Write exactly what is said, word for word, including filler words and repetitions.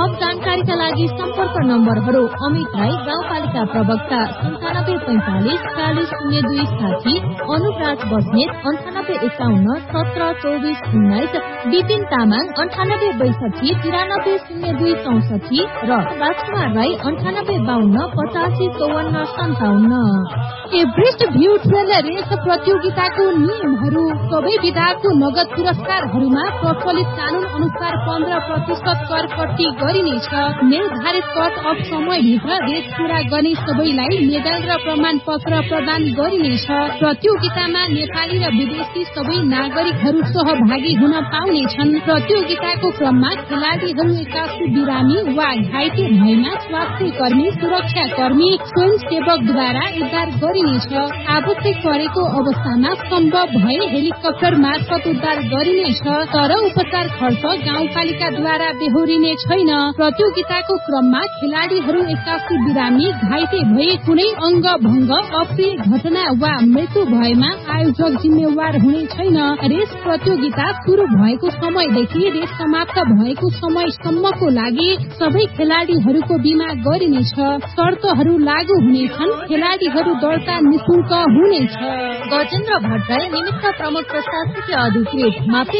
थप जानकारीका लागि सम्पर्क नम्बरहरू अमित राई गाउँपालिका प्रवक्ता सन्तानब्बे पैंतालिस चालिस शून्य दुई साठी, अनुराज बस्नेत अन्ठानब्बे एकाउन्न सत्र चौबिस उन्नाइस, विपिन तामाङ अन्ठानब्बे बैसठी तिरानब्बे शून्य दुई चौसठी र राजकुमार राई अन्ठानब्बे बाहन्न पचासी चौवन्न सन्ताउन्न। एभरेस्ट भ्यू ट्रेल रेस प्रतियोगिताको नियमहरू। सबै विधाको नगद पुरस्कारहरूमा प्रचलित कानून अनुसार पन्ध्र प्रतिशत कर कट्टी गरिनेछ। निर्धारित कट अफ समयभित्र रेस पूरा गर्ने सबैलाई मेडल र प्रमाण पत्र प्रदान गरिनेछ। प्रतियोगितामा नेपाली र विदेशी सबै नागरिकहरू सहभागी हुन पाउनेछन्। प्रतियोगिताको क्रममा खेलाड़ीहरू एक्कासी बिरामी वा घाइते भएमा स्वास्थ्य कर्मी, सुरक्षा कर्मी, स्वयंसेवकद्वारा उद्धार गरिनेछ। आवश्यक परेको अवस्थामा सम्भव भए हेलिकप्टर मार्फत उद्धार गरिनेछ, तर उपचार खर्च गाउँपालिकाद्वारा बेहोरिने छैन। प्रतियोगिताको क्रममा खेलाड़ीहरू एक्कासी बिरामी, घाइते भए, कुनै अंग भंग, अप्रिय घटना वा मृत्यु भएमा आयोजक जिम्मेवार हुने छैन। रेस प्रतियोगिता शुरू भएको समयदेखि रेस समाप्त भएको समयसम्मको लागि सबै खेलाड़ीहरूको बीमा गरिनेछ। शर्तहरू लागू हुनेछन्। खेलाड़ीहरू दर्ता निशुल्क हुनेछ। गजेन्द्र भट्टराई निमित्त प्रमुख प्रशासकीय अधिकृत मापे